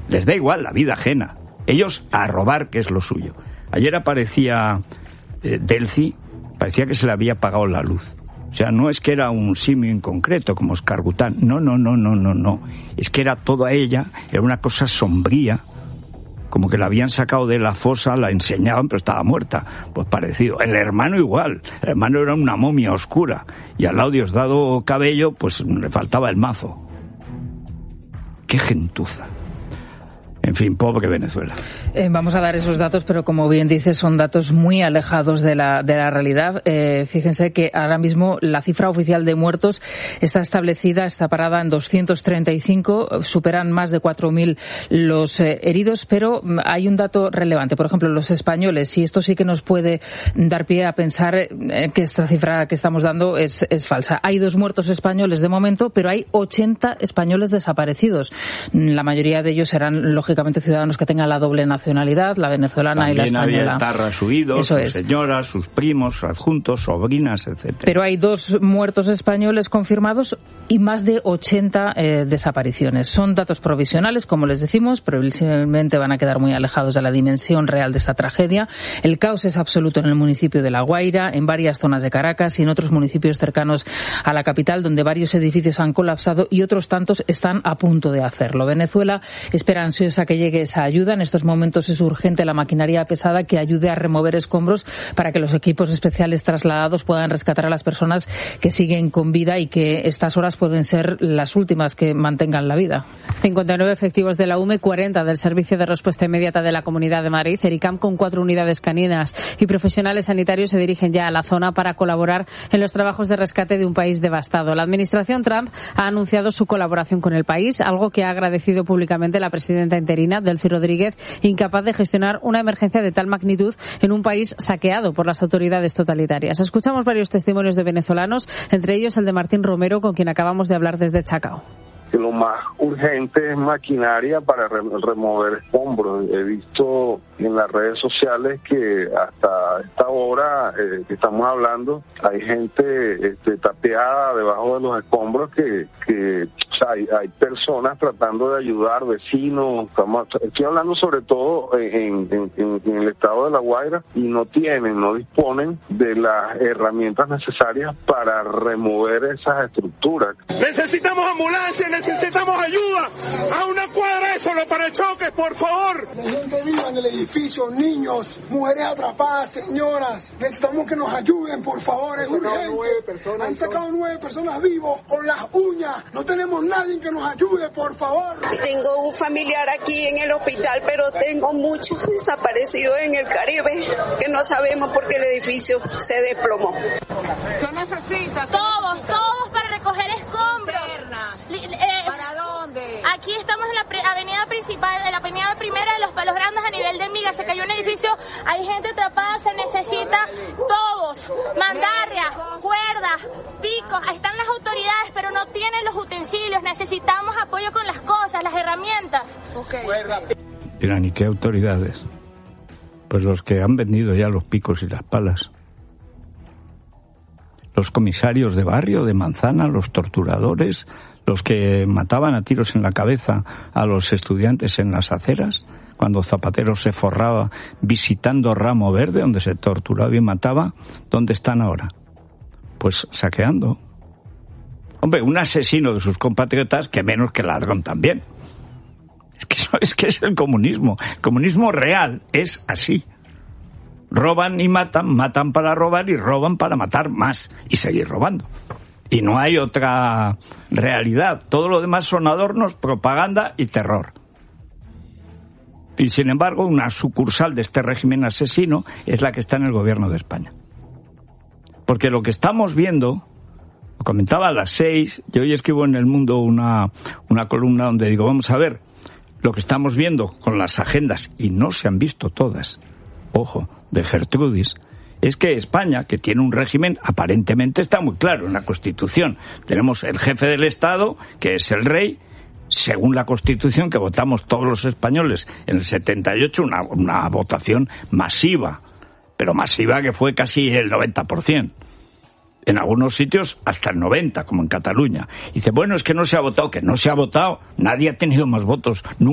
Les da igual la vida ajena. Ellos a robar, que es lo suyo. Ayer aparecía Delcy, parecía que se le había apagado la luz. O sea, no es que era un simio en concreto, como Escargután. No. Es que era toda ella, era una cosa sombría, como que la habían sacado de la fosa, la enseñaban, pero estaba muerta. Pues parecido. El hermano igual. El hermano era una momia oscura. Y al lado Diosdado Cabello, pues le faltaba el mazo. ¡Qué gentuza! En fin, pobre Venezuela. Vamos a dar esos datos, pero como bien dices, son datos muy alejados de la realidad. Fíjense que ahora mismo la cifra oficial de muertos está establecida, está parada en 235, superan más de 4.000 los heridos, pero hay un dato relevante. Por ejemplo, los españoles, y esto sí que nos puede dar pie a pensar que esta cifra que estamos dando es falsa. Hay 2 muertos españoles de momento, pero hay 80 españoles desaparecidos. La mayoría de ellos serán, lógicamente, ciudadanos que tengan la doble nacionalidad, la venezolana también y la española. También había etarras huidos, sus señoras, sus primos, sus adjuntos, sobrinas, etcétera. Pero hay 2 muertos españoles confirmados y más de 80 desapariciones. Son datos provisionales, como les decimos, previsiblemente van a quedar muy alejados de la dimensión real de esta tragedia. El caos es absoluto en el municipio de La Guaira, en varias zonas de Caracas y en otros municipios cercanos a la capital, donde varios edificios han colapsado y otros tantos están a punto de hacerlo. Venezuela espera ansiosa que llegue esa ayuda. En estos momentos es urgente la maquinaria pesada que ayude a remover escombros para que los equipos especiales trasladados puedan rescatar a las personas que siguen con vida y que estas horas pueden ser las últimas que mantengan la vida. 59 efectivos de la UME, 40 del Servicio de Respuesta Inmediata de la Comunidad de Madrid, ERICAM, con 4 unidades caninas y profesionales sanitarios se dirigen ya a la zona para colaborar en los trabajos de rescate de un país devastado. La administración Trump ha anunciado su colaboración con el país, algo que ha agradecido públicamente la presidenta interina, Delcy Rodríguez, incapaz de gestionar una emergencia de tal magnitud en un país saqueado por las autoridades totalitarias. Escuchamos varios testimonios de venezolanos, entre ellos el de Martín Romero, con quien acabamos de hablar desde Chacao. Que lo más urgente es maquinaria para remover escombros. He visto en las redes sociales que hasta esta hora que estamos hablando hay gente tapeada debajo de los escombros que o sea, hay personas tratando de ayudar, vecinos. Estoy hablando sobre todo en el estado de La Guaira y no disponen de las herramientas necesarias para remover esas estructuras. Necesitamos ambulancias, necesitamos ayuda. A una cuadra de solo para choques, por favor. La gente viva en el edificio, niños, mujeres atrapadas, señoras. Necesitamos que nos ayuden, por favor, es urgente. Han sacado 9 personas vivos con las uñas. No tenemos nadie que nos ayude, por favor. Tengo un familiar aquí en el hospital, pero tengo muchos desaparecidos en el Caribe que no sabemos por qué el edificio se desplomó. ¿Qué necesitas? Todos para recoger escombros. ¿Para dónde? Aquí estamos en la avenida principal, en la avenida primera de los Palos Grandes a nivel de Miga. Se cayó un edificio, hay gente atrapada, se necesita todos. Mandarrias, cuerdas, picos. Ahí están las autoridades, pero no tienen los utensilios. Necesitamos apoyo con las cosas, las herramientas. Okay. Dirán, ¿y qué autoridades? Pues los que han vendido ya los picos y las palas. Los comisarios de barrio, de manzana, los torturadores, los que mataban a tiros en la cabeza a los estudiantes en las aceras, cuando Zapatero se forraba visitando Ramo Verde, donde se torturaba y mataba. ¿Dónde están ahora? Pues saqueando. Hombre, un asesino de sus compatriotas, que menos que ladrón también. Es que es el comunismo. El comunismo real es así. Roban y matan para robar y roban para matar más y seguir robando. Y no hay otra realidad. Todo lo demás son adornos, propaganda y terror. Y sin embargo, una sucursal de este régimen asesino es la que está en el gobierno de España. Porque lo que estamos viendo, lo comentaba a las 6, yo hoy escribo en El Mundo una columna donde digo, vamos a ver, lo que estamos viendo con las agendas, y no se han visto todas, ojo, de Gertrudis, es que España, que tiene un régimen, aparentemente está muy claro en la Constitución. Tenemos el jefe del Estado, que es el rey, según la Constitución que votamos todos los españoles en el 78, una votación masiva, pero masiva que fue casi el 90%. En algunos sitios hasta el 90%, como en Cataluña. Y dice, bueno, es que no se ha votado, nadie ha tenido más votos.